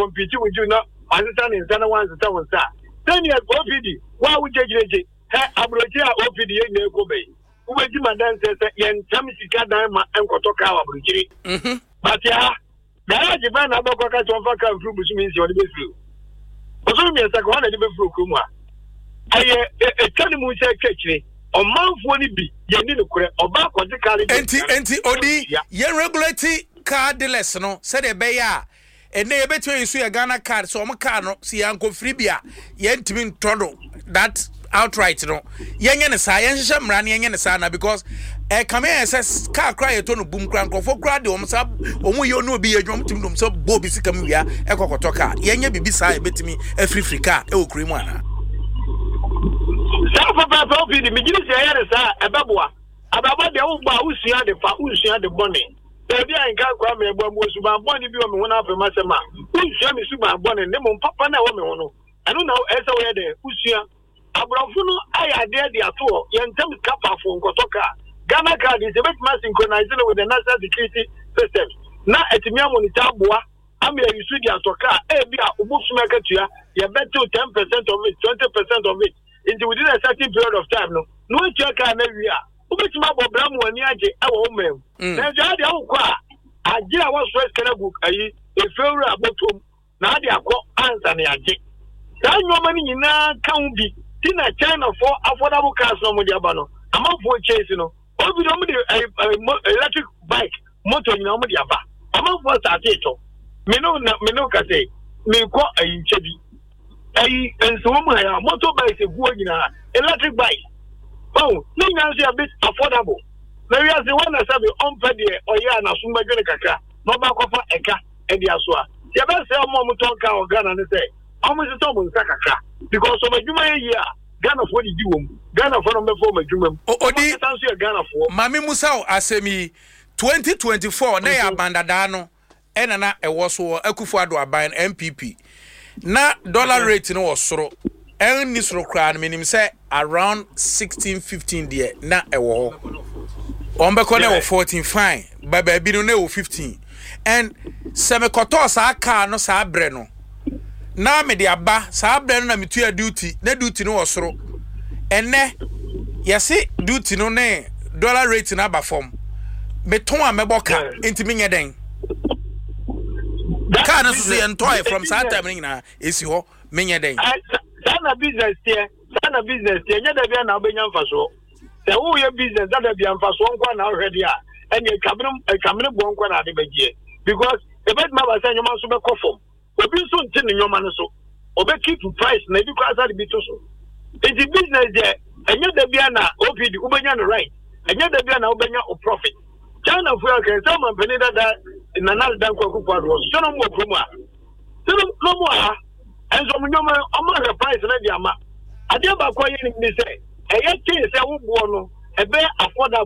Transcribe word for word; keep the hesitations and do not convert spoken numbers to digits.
compete with you now. Understand in Sana one to one star. Then you have O P D. Why would you judge? Hey, Abrotia O P D in the Kobe. Who will you man says, Yen Tamisika Dama and Kotoka Abrochi? But yeah, there are Japan Abaca to Vaka through which means you're the best flu. Also, me as a one of the best flu Kuma. I a Tanimu said, catch me. On Mount Wonny be, you need to correct or back what the car is. Anti anti Odi, yen regulate card the lesson, said a bear. And they better you see a Ghana card, so I'm a car, no, see Uncle Freebia, yen to mean Tondo, that outright, no. Young and a science, I'm running and a sana because a come here says car cry a ton of boom crank for grad, or sub, or you know be a drum to them, so Bobby Sicamia, a cocotoca, young be beside bet me a free free car, oh, Cremona. Papa, the beginning a babua. About the old Bausia, the Pausia, the bonnet. Baby, I can't come here, but was about one of you one after Massama. Usia, Suba, bonnet, Lemon, Papa, no. I don't know as I wear the Usia. Abrafuno, I dare the Ato, Yantem Kappa from Kotoka. Ghana card is a bit more synchronized with the national security system. Now, at Miamon Tabua, I'm here, you see the Atoka, A B A, Ubusmakatia, you bet to ten percent of it, twenty percent of it. Into within a certain period of time, no, no check can area. Who makes my problem when you are our home? Now, the old car, I did I was first can book a failure about home. Now they are called answer the Ajay. That no money in a county, Tina China for affordable cars no more. Diabano. I'm up for chasing, you know. Or we don't need a electric bike, motor in Amodiaba. I'm up for Sato. Me no, me no, can say, me call a chevy. And so my motorbike is going electric bike. Oh, no, a bit affordable. There is the one that said the unpaid or yana Sumagaka, no back of a car, and the Aswa. You better sell more motor or gun and say, how much is almost Sakaka? Because of a Juma year, Ghana for the Jum, Ghana for the former Jum. Oh, the Ghana for Mammy Musao, Asemi twenty twenty-four, Naya Bandadano, and Anna Ewaso, Ekufuado by an M P P. Na dollar rate no was so en ni soro kra minim say around sixteen fifteen there na ewo on be ko na fourteen fine ba ba bi no na o fifteen and semi koto sa car no sa bre no na me de aba sa bre no na metu duty na duty no was so enne yesi duty no na dollar rate na ba form me ton a me boka ntimi nye den Can see and toy from Saturday now is your many day. Sana business here, Sana business here, you have been Albanian for so. The whole your business that have been for so one already, and you come a coming one corner at the budget. Because the bed mother saying you must be coffin. We'll be soon telling your man so. Or be keep price, maybe because I'll be too so. It's a business there, and yet the Biana, O P D, Ubanian right, and yet the Biana Ubania or profit. China for someone Penida that in another damn cocoa was so no more Kuma. So no more. And so, I'm not a price in the Yama. I never quite anything to say. A young kid is a woman, a bear affordable.